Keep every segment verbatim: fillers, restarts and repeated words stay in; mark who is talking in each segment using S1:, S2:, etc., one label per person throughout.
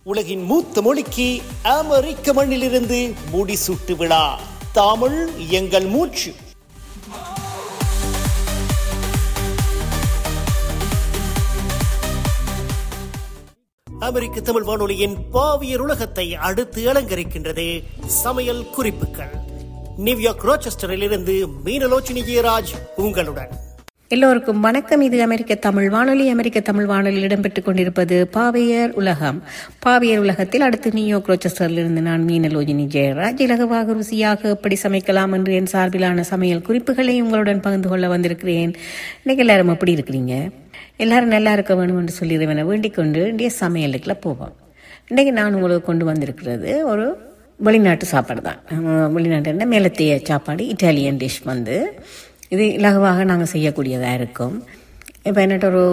S1: உலகின் மூத்த மொழிக்கு அமெரிக்க மண்ணிலிருந்து முடிசூட்டு விழா. தமிழ் எங்கள் மூச்சு. அமெரிக்க தமிழ் வானொலியின் பாவியர் உலகத்தை அடுத்து அலங்கரிக்கின்றது சமையல் குறிப்புகள். நியூயார்க் ரோச்செஸ்டரில் இருந்து மீனலோச்சினி ஜெயராஜ் உங்களுடன்.
S2: எல்லோருக்கும் வணக்கம். இது அமெரிக்க தமிழ் வானொலி. அமெரிக்க தமிழ் வானொலியில் இடம்பெற்றுக் கொண்டிருப்பது பாவையர் உலகம். பாவையர் உலகத்தில் அடுத்து நியூயார்க் ரோச்செஸ்டரில் இருந்து நான் மீனலோஜினி ஜெயராஜ் இலகுவாக ருசியாக எப்படி சமைக்கலாம் என்று என் சார்பிலான சமையல் குறிப்புகளை உங்களுடன் பகிர்ந்து கொள்ள வந்திருக்கிறேன். இன்னைக்கு எல்லாரும் எப்படி இருக்கிறீங்க? எல்லாரும் நல்லா இருக்க வேணும் என்று சொல்லி இறைவனை வேண்டிக் கொண்டு இன்றைய சமையலுக்குள்ள போவோம். இன்றைக்கு நான் உங்களுக்கு கொண்டு வந்திருக்கிறது ஒரு வெளிநாட்டு சாப்பாடு தான். வெளிநாட்டு மேலத்தைய சாப்பாடு, இட்டாலியன் டிஷ். வந்து இது இலகுவாக நாங்கள் செய்யக்கூடியதாக இருக்கும். இப்போ என்னட்ட ஒரு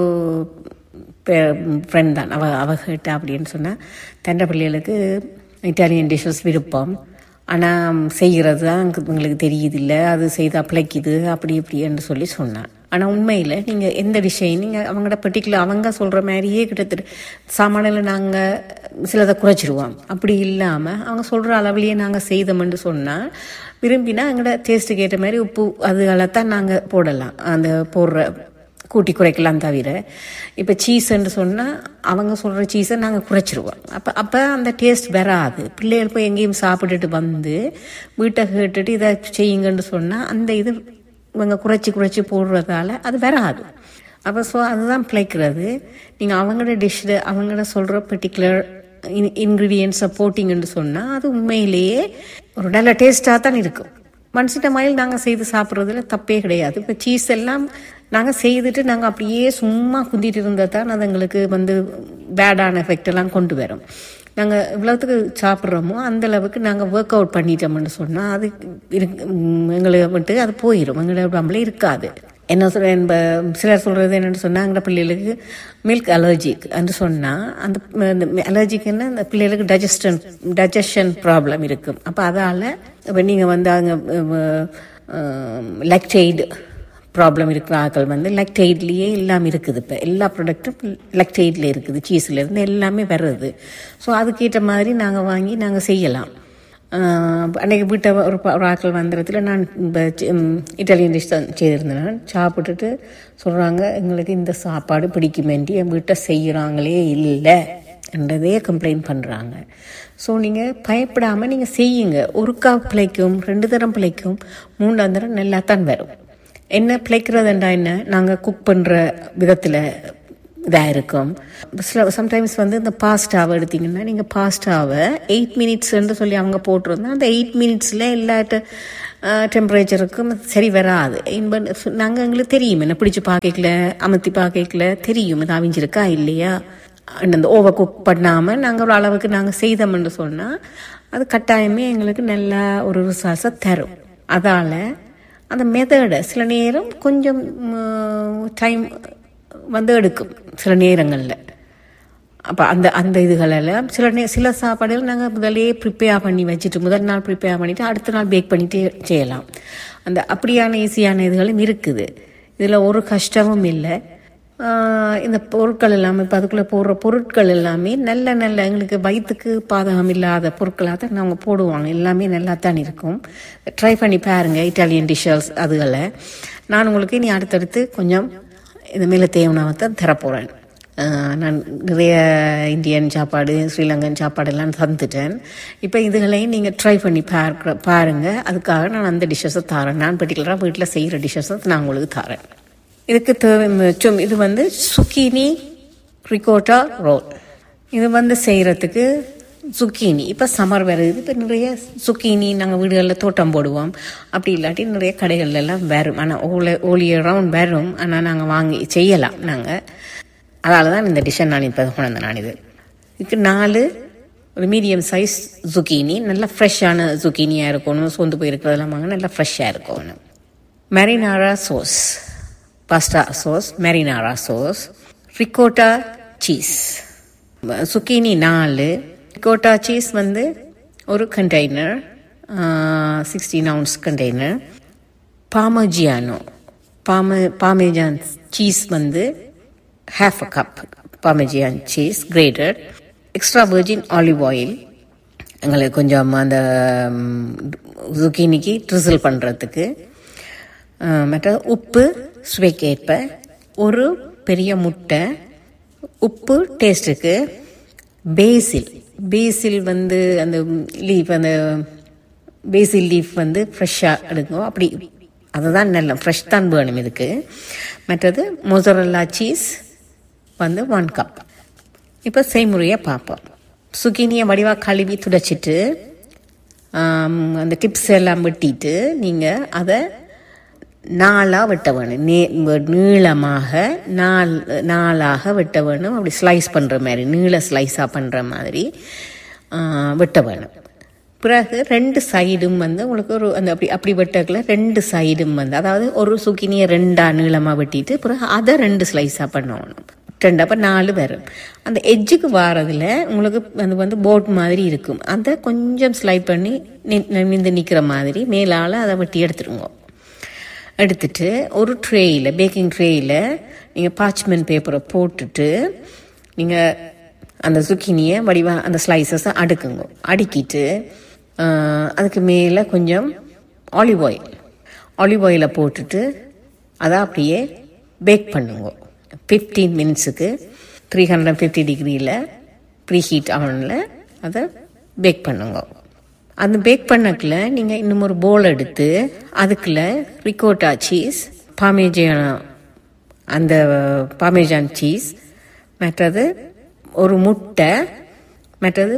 S2: ஃப்ரெண்ட் தான் அவ அவ கேட்டா அப்படின்னு சொன்னால், தண்டை பிள்ளைகளுக்கு இட்டாலியன் டிஷ்ஷஸ் விருப்பம், ஆனால் செய்கிறது தான் உங்களுக்கு தெரியுதில்லை, அது செய்தால் பிழைக்குது அப்படி இப்படின்னு சொல்லி சொன்னான். ஆனால் உண்மையில் நீங்கள் எந்த விஷயம் நீங்கள் அவங்களோட பர்டிகுலர் அவங்க சொல்கிற மாதிரியே கிட்டத்தட்ட சாமானில் நாங்கள் சிலதை குறைச்சிடுவோம். அப்படி இல்லாமல் அவங்க சொல்கிற அளவுலேயே நாங்கள் செய்தோம்னு சொன்னால் விரும்பினா எங்களோட டேஸ்ட்டுக்கு ஏற்ற மாதிரி உப்பு அதுகளத்தான் நாங்கள் போடலாம், அந்த போடுற கூட்டி குறைக்கலாம். தவிர இப்போ சீஸ்ன்னு சொன்னால் அவங்க சொல்கிற சீஸை நாங்கள் குறைச்சிருவோம். அப்போ அப்போ அந்த டேஸ்ட் வராது. பிள்ளைகள் போய் எங்கேயும் சாப்பிட்டுட்டு வந்து வீட்டை கேட்டுட்டு இதை செய்யுங்கன்னு சொன்னால் அந்த இது இவங்க குறைச்சி குறைச்சி போடுறதால அது வராது. அப்போ ஸோ அதுதான் பிழைக்கிறது. நீங்கள் அவங்களோட டிஷ்ஷு அவங்களோட சொல்கிற பர்டிகுலர் இன் இன்க்ரீடியன்ஸை போட்டிங்கன்னு சொன்னால் அது உண்மையிலேயே ஒரு நல்ல டேஸ்ட்டாக தான் இருக்கும். மனசிட்ட மயில் நாங்கள் செய்து சாப்பிட்றதுல தப்பே கிடையாது. இப்போ சீஸ் எல்லாம் நாங்கள் செய்துட்டு நாங்கள் அப்படியே சும்மா குந்திட்டு இருந்தால் தான் அது எங்களுக்கு வந்து பேடான எஃபெக்ட் எல்லாம் கொண்டு வரும். நாங்கள் இவ்வளோத்துக்கு சாப்பிட்றோமோ அந்த அளவுக்கு நாங்கள் ஒர்க் அவுட் பண்ணிட்டோம்னு சொன்னால் அது இருக்கு எங்களை விட்டு அது போயிடும், எங்களை நம்மளே இருக்காது. என்ன சொல்கிறேன், சிலர் சொல்கிறது என்னென்னு சொன்னால், எங்கள் பிள்ளைகளுக்கு மில்க் அலர்ஜிக் என்று சொன்னால் அந்த அலர்ஜிக்குன்னா அந்த பிள்ளைகளுக்கு டைஜஸ்டன் டைஜஷன் ப்ராப்ளம் இருக்கும். அப்போ அதால் இப்போ நீங்கள் வந்து அங்கே லாக்டேட் ப்ராப்ளம் இருக்கிற ஆக்கள் வந்து லாக்டேட்லேயே எல்லாம் இருக்குது. இப்போ எல்லா ப்ராடக்ட்டும் லாக்டேட்ல இருக்குது, சீஸ்லேருந்து எல்லாமே வர்றது. ஸோ அதுக்கேற்ற மாதிரி நாங்கள் வாங்கி நாங்கள் செய்யலாம். அன்றைக்கி வீட்டை ஒரு ஒரு ஆக்கள் வந்துடுறதுல நான் இப்போ இட்டாலியன் டிஷ் தான் செய்திருந்தேன். சாப்பிட்டுட்டு சொல்கிறாங்க, எங்களுக்கு இந்த சாப்பாடு பிடிக்குமேண்டி என் வீட்டை செய்கிறாங்களே இல்லை என்றதே கம்ப்ளைண்ட் பண்ணுறாங்க. ஸோ நீங்கள் பயப்படாமல் நீங்கள் செய்யுங்க. ஒருக்கா பிழைக்கும், ரெண்டு தரம் பிழைக்கும், மூன்றாம் தரம் நல்லா தான் வரும். என்ன பிழைக்கிறதுண்டா என்ன, நாங்கள் குக் பண்ணுற விதத்தில் இதாக இருக்கும். சில சம்டைம்ஸ் வந்து இந்த பாஸ்டாவை எடுத்திங்கன்னா, நீங்கள் பாஸ்டாவை எயிட் மினிட்ஸ்ன்னு சொல்லி அவங்க போட்டிருந்தா அந்த எயிட் மினிட்ஸில் எல்லா டெம்பரேச்சருக்கும் சரி வராது. நாங்கள் எங்களுக்கு தெரியும், என்ன பிடிச்சி பார்க்கல அமர்த்தி பார்க்கல தெரியும் இது அவிஞ்சிருக்கா இல்லையா. அந்த ஓவர் குக் பண்ணாமல் நாங்கள் ஒரு அளவுக்கு நாங்கள் செய்தோம்னு சொன்னால் அது கட்டாயமே எங்களுக்கு நல்ல ஒரு ரிசால்ட்ஸை தரும். அதால் அந்த மெத்தடை சில நேரம் கொஞ்சம் டைம் வந்து எடுக்கும் சில நேரங்களில். அப்போ அந்த அந்த இதுகளெல்லாம் சில நே சில சாப்பாடுகள் நாங்கள் முதலே ப்ரிப்பேர் பண்ணி வச்சுட்டு முதல் நாள் ப்ரிப்பேர் பண்ணிவிட்டு அடுத்த நாள் பேக் பண்ணிட்டு செய்யலாம். அந்த அப்படியான ஈஸியான இதுகளும் இருக்குது. இதில் ஒரு கஷ்டமும் இல்லை. இந்த பொருட்கள் எல்லாமே இப்போ அதுக்குள்ளே போடுற பொருட்கள் எல்லாமே நல்ல நல்ல எங்களுக்கு வயிற்றுக்கு பாதகம் இல்லாத பொருட்களாக தான் நாங்கள் போடுவாங்க. எல்லாமே நல்லா தான் இருக்கும். ட்ரை பண்ணி பாருங்கள் இட்டாலியன் டிஷ்ஷஸ் அதுகளை. நான் உங்களுக்கு இனி அடுத்தடுத்து கொஞ்சம் இந்த மேலத்தைய உணவை தான் தரப்போகிறேன். நான் நிறைய இந்தியன் சாப்பாடு, ஸ்ரீலங்கன் சாப்பாடெல்லாம் தந்துட்டேன். இப்போ இதுகளையும் நீங்கள் ட்ரை பண்ணி பார்க்க பாருங்கள். அதுக்காக நான் அந்த டிஷ்ஷஸை தரேன். நான் பர்டிகுலராக வீட்டில் செய்கிற டிஷ்ஷஸை நான் உங்களுக்கு தரேன். இதுக்கு தேவை இது வந்து சுக்கீனி ரிகோட்டா ரோல். இது வந்து செய்கிறதுக்கு சுக்கீனி இப்போ சம்மர் வருது. இப்போ நிறைய சுக்கீனி நாங்கள் வீடுகளில் தோட்டம் போடுவோம். அப்படி இல்லாட்டி நிறைய கடைகள்லாம் வரும். ஆனால் ஓல ஓலிய ரவுண்ட் வரும். ஆனால் நாங்கள் வாங்கி செய்யலாம் நாங்கள். அதனால தான் இந்த டிஷ்ஷை நான் இப்போ கொண்டு நான் இது இதுக்கு நாலு ஒரு மீடியம் சைஸ் சுக்கீனி, நல்லா ஃப்ரெஷ்ஷான சுக்கீனியாக இருக்கணும். சோர்ந்து போயிருக்கிறதெல்லாம் வாங்க நல்லா ஃப்ரெஷ்ஷாக இருக்கணும். மேரினாரா sous, pasta sous, மேரினாரா sous, ரிகோட்டா cheese. சுக்கீனி நாலு, ரிகோட்டா சீஸ் வந்து ஒரு container, sixteen ounce container. பார்மஜியானோ பாம பார்மேஜான் cheese வந்து half a cup parmesan cheese grated. Extra virgin olive oil எங்களுக்கு கொஞ்சம் அந்த zucchiniக்கு ட்ரிசில் பண்ணுறதுக்கு, மற்ற உப்பு சுவைக்கேற்ப, ஒரு பெரிய முட்டை, உப்பு டேஸ்ட்டுக்கு, பேசில் பேசில் வந்து அந்த லீஃப் அந்த பேசில் லீஃப் வந்து ஃப்ரெஷ்ஷாக எடுக்கும். அப்படி அதுதான் நல்ல ஃப்ரெஷ் தான் வேணும் இதுக்கு. மற்றது மொசரல்லா சீஸ் வந்து ஒன் கப். இப்போ செய்முறையை பார்ப்போம். சுக்கினியை வடிவாக கழுவி துடைச்சிட்டு அந்த டிப்ஸ் எல்லாம் வெட்டிட்டு நீங்கள் அதை நாளாக வெட்ட வேணும். நே நீளமாக நாள் நாளாக வெட்ட வேணும். அப்படி ஸ்லைஸ் பண்ணுற மாதிரி, நீள ஸ்லைஸாக பண்ணுற மாதிரி வெட்ட வேணும். பிறகு ரெண்டு சைடும் வந்து உங்களுக்கு ஒரு அந்த அப்படி அப்படி வெட்டக்குள்ள ரெண்டு சைடும் வந்து, அதாவது ஒரு சுக்கினியை ரெண்டாக நீளமாக வெட்டிட்டு பிறகு அதை ரெண்டு ஸ்லைஸாக பண்ணணும். ரெண்டு அப்போ நாலு வரும். அந்த எட்ஜுக்கு வாரதில் உங்களுக்கு அது வந்து போட் மாதிரி இருக்கும். அதை கொஞ்சம் ஸ்லைட் பண்ணி நிமிந்து நிற்கிற மாதிரி மேலால் அதை வெட்டி எடுத்துருங்க. எடுத்துட்டு ஒரு ட்ரேயில், பேக்கிங் ட்ரேயில் நீங்கள் பார்ச்மெண்ட் பேப்பரை போட்டுட்டு நீங்கள் அந்த சுக்கினியை வடிவாக அந்த ஸ்லைசஸை அடுக்குங்க. அடுக்கிட்டு அதுக்கு மேலே கொஞ்சம் ஆலிவ் ஆயில் ஆலிவ் ஆயிலை போட்டுட்டு அதை அப்படியே பேக் பண்ணுங்க. ஃபிஃப்டீன் மினிட்ஸுக்கு த்ரீ ஹண்ட்ரட் ஃபிஃப்டி டிகிரியில் ப்ரீ ஹீட் அவனில் அதை பேக் பண்ணுங்க. அந்த பேக் பண்ணக்குள்ள நீங்கள் இன்னும் ஒரு போல் எடுத்து அதுக்குள்ள ரிகோட்டா சீஸ், பார்மேஜான் அந்த பார்மேஜான் சீஸ், மற்றது ஒரு முட்டை, மற்றது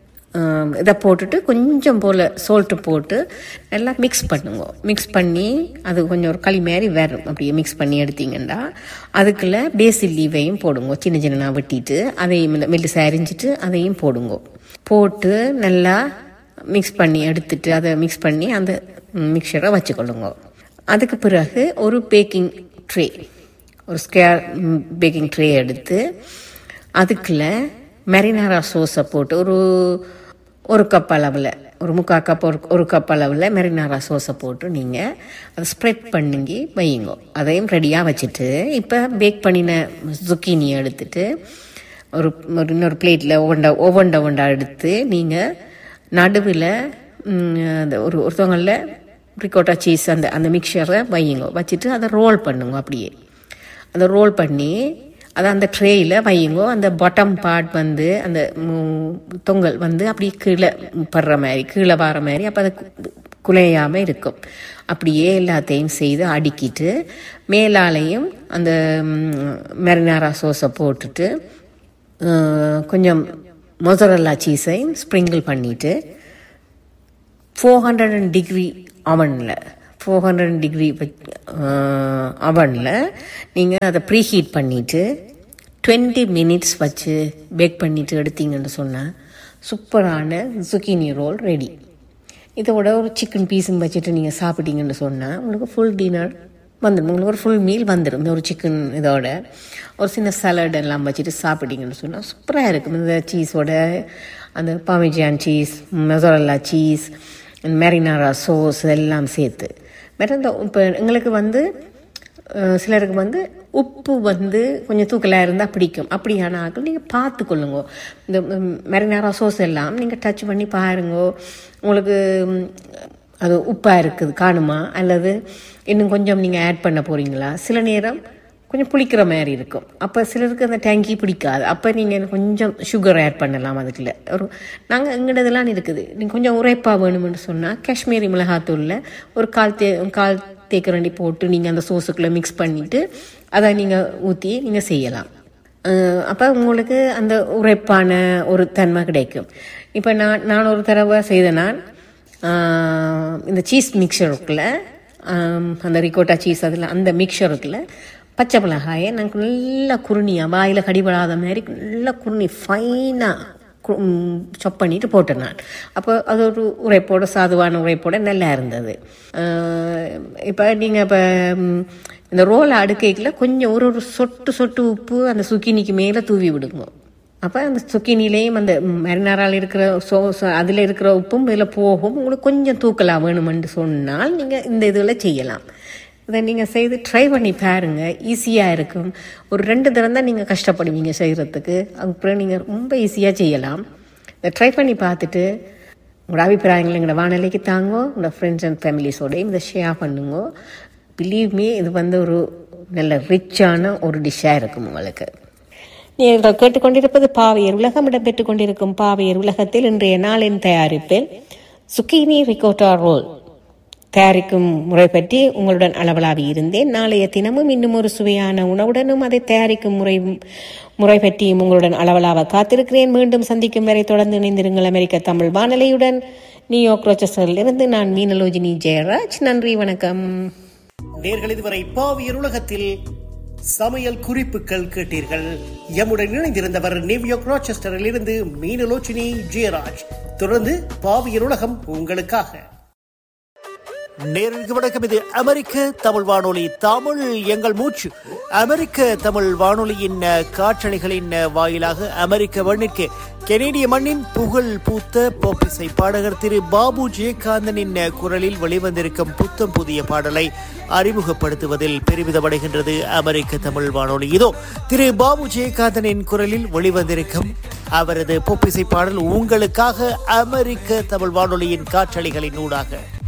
S2: இதை போட்டுட்டு கொஞ்சம் போல் சோல்ட்டு போட்டு நல்லா மிக்ஸ் பண்ணுங்க. மிக்ஸ் பண்ணி அது கொஞ்சம் ஒரு களி மாதிரி வரும். அப்படியே மிக்ஸ் பண்ணி எடுத்தீங்கன்னா அதுக்குள்ள பேசில் லீவையும் போடுங்க. சின்ன சின்ன வெட்டிட்டு அதையும் மெல்லிசா அரிஞ்சிட்டு அதையும் போடுங்க. போட்டு நல்லா மிக்ஸ் பண்ணி எடுத்துட்டு அதை மிக்ஸ் பண்ணி அந்த மிக்சரை வச்சுக்கொள்ளுங்க. அதுக்கு பிறகு ஒரு பேக்கிங் ட்ரே, ஒரு ஸ்கொயர் பேக்கிங் ட்ரே எடுத்து அதுக்குள்ள மெரினாரா சோஸை போட்டு ஒரு ஒரு கப் அளவில், ஒரு முக்கால் கப் ஒரு ஒரு கப் அளவில் மெரினாரா சோஸை போட்டு நீங்கள் அதை ஸ்ப்ரெட் பண்ணி வையுங்க. அதையும் ரெடியாக வச்சுட்டு இப்போ பேக் பண்ணின zucchini எடுத்துட்டு ஒரு இன்னொரு பிளேட்டில் ஒவ்வொண்டா ஒவ்வொண்டா ஒவ்வொண்டா எடுத்து நீங்கள் நடுவில் அந்த ஒரு ஒருத்தவங்களில் ரிகோட்டா சீஸ் அந்த அந்த மிக்சரை வையுங்க. வச்சுட்டு அதை ரோல் பண்ணுங்க. அப்படியே அதை ரோல் பண்ணி அதை அந்த ட்ரேயில் வையுங்க. அந்த பாட்டம் பார்ட் வந்து அந்த தொங்கல் வந்து அப்படி கீழே படுற மாதிரி, கீழே வர மாதிரி, அப்போ அது குலையாமல் இருக்கும். அப்படியே எல்லாத்தையும் செய்து அடுக்கிட்டு மேலாலையும் அந்த மெரினாரா சோஸை போட்டுட்டு கொஞ்சம் மொசரல்லா சீஸையும் ஸ்ப்ரிங்கிள் பண்ணிவிட்டு ஃபோர் ஹண்ட்ரட் டிகிரி அவனில் ஃபோர் ஹண்ட்ரட் டிகிரி அவனில் நீங்கள் அதை ப்ரீ ஹீட் பண்ணிவிட்டு டுவெண்ட்டி மினிட்ஸ் வச்சு பேக் பண்ணிவிட்டு எடுத்தீங்கன்னு சொன்னால் சூப்பரான zucchini ரோல் ரெடி. இதோட ஒரு சிக்கன் பீஸும் வச்சுட்டு நீங்கள் சாப்பிட்டீங்கன்னு சொன்னால் உங்களுக்கு ஃபுல் டின்னர் வந்துடும். உங்களுக்கு ஒரு ஃபுல் மீல் வந்துடும். ஒரு சிக்கன் இதோட ஒரு சின்ன சலாட் எல்லாம் வச்சுட்டு சாப்பிட்டீங்கன்னு சொன்னால் சூப்பராக இருக்கும். இந்த சீஸோட அந்த பார்மேஜான் சீஸ், மொசரல்லா சீஸ், மெரினாரா சோஸ் எல்லாம் சேர்த்து. மற்ற இந்த இப்போ எங்களுக்கு வந்து சிலருக்கு வந்து உப்பு வந்து கொஞ்சம் தூக்கலாக இருந்தால் பிடிக்கும். அப்படியான ஆக்கள் நீங்கள் பார்த்து கொள்ளுங்க. இந்த மெரினாரா சோஸ் எல்லாம் நீங்கள் டச் பண்ணி பாருங்கோ. உங்களுக்கு அது உப்பாக இருக்குது காணுமா, அல்லது இன்னும் கொஞ்சம் நீங்கள் ஆட் பண்ண போகிறீங்களா. சில நேரம் கொஞ்சம் புளிக்கிற மாதிரி இருக்கும். அப்போ சிலருக்கு அந்த டேங்கி பிடிக்காது. அப்போ நீங்கள் கொஞ்சம் சுகர் ஆட் பண்ணலாம். அதுக்குள்ள ஒரு நாங்கள் எங்கடதெல்லாம் இருக்குது. நீங்கள் கொஞ்சம் உரைப்பாக வேணும்னு சொன்னால் காஷ்மீரி மிளகாத்தூளில் ஒரு கால் தே கால் தேக்கரண்டி போட்டு நீங்கள் அந்த சோஸுக்குள்ளே மிக்ஸ் பண்ணிவிட்டு அதை நீங்கள் ஊற்றி நீங்கள் செய்யலாம். அப்போ உங்களுக்கு அந்த உரைப்பான ஒரு தன்மை கிடைக்கும். இப்போ நான் நான் ஒரு தடவை செய்த நான் இந்த சீஸ் மிக்சருக்குள்ள அந்த ரிகோட்டா சீஸ் அதில் அந்த மிக்சருக்குள்ள பச்சை மிளகாயை நாங்கள் நல்லா குருணியாக வாயில் கடிபடாத மாதிரி நல்லா குருணி ஃபைனாக சொப் பண்ணிட்டு போட்டேன் நான். அப்போ அது ஒரு உரைப்போட, சாதுவான உரைப்போட நல்லா இருந்தது. இப்போ நீங்கள் இப்போ இந்த ரோலை அடுக்கைக்குள்ள கொஞ்சம் ஒரு ஒரு சொட்டு சொட்டு உப்பு அந்த சுக்கினிக்கு மேலே தூவி விடுங்க. அப்போ அந்த சுக்கினிலேயும் அந்த மெரினாரால் இருக்கிற சோ அதில் இருக்கிற உப்பும் இதில் போகும். உங்களுக்கு கொஞ்சம் தூக்கலாம் வேணுமென்று சொன்னால் நீங்கள் இந்த இதில் செய்யலாம். அதை நீங்கள் செய்து ட்ரை பண்ணி பாருங்கள். ஈஸியாக இருக்கும். ஒரு ரெண்டு தரம் தான் நீங்கள் கஷ்டப்படுவீங்க செய்கிறதுக்கு. அப்புறம் நீங்கள் ரொம்ப ஈஸியாக செய்யலாம். இதை ட்ரை பண்ணி பார்த்துட்டு உங்களோட அபிப்பிராயங்கள் எங்களோட வானிலைக்கு தாங்கோ. உங்களோட ஃப்ரெண்ட்ஸ் அண்ட் ஃபேமிலிஸோடையும் இதை ஷேர் பண்ணுங்க. பிலீவ் மீ, இது வந்து ஒரு நல்ல ரிச்சான ஒரு டிஷ்ஷாக இருக்கும் உங்களுக்கு. நீங்கள் கேட்டுக்கொண்டிருப்பது பாவையர் உலகம். இடம்பெற்றுக் கொண்டிருக்கும் பாவையர் உலகத்தில் இன்றைய நாளின் தயாரிப்பில் சுக்கீனி ரிகோட்டா ரோல் தயாரிக்கும் முறை பற்றி உங்களுடன் அளவலாவி இருந்தேன். நாளைய தினமும் இன்னும் ஒரு சுவையான உணவுடனும் அதை தயாரிக்கும் முறை முறை பற்றியும் உங்களுடன் அளவலாவ காத்திருக்கிறேன். மீண்டும் சந்திக்கும் வரை தொடர்ந்து இணைந்திருங்கள் அமெரிக்க தமிழ் வானொலியுடன். நியூயார்க் ரோச்செஸ்டரிலிருந்து நான் மீனலோஜினி ஜெயராஜ். நன்றி, வணக்கம்.
S1: நேர்கள் இதுவரை பாவியர் உலகத்தில் சமையல் குறிப்புகள் கேட்டீர்கள். எம்முடன் இணைந்திருந்தவர் நியூயார்க் ரோச்செஸ்டரில் இருந்து மீனலோஜினி ஜெயராஜ். தொடர்ந்து பாவியர் உலகம் உங்களுக்காக. நேருக்கு வணக்கம். இது அமெரிக்க தமிழ் வானொலி, தமிழ் எங்கள் மூச்சு. அமெரிக்க தமிழ் வானொலியின் காற்றலைகளின் வாயிலாக அமெரிக்க மண்ணிற்கு கெனேடிய மண்ணின் புகழ் பூத்த பாப் இசை பாடகர் திரு பாபு ஜெயகாந்தனின் குரலில் வெளிவந்திருக்கும் புத்தம் புதிய பாடலை அறிமுகப்படுத்துவதில் பெருமிதமடைகின்றது அமெரிக்க தமிழ் வானொலி. இதோ திரு பாபு ஜெயகாந்தனின் குரலில் வெளிவந்திருக்கும் அவரது பாப் இசை பாடல் உங்களுக்காக அமெரிக்க தமிழ் வானொலியின் காற்றலைகளின் ஊடாக.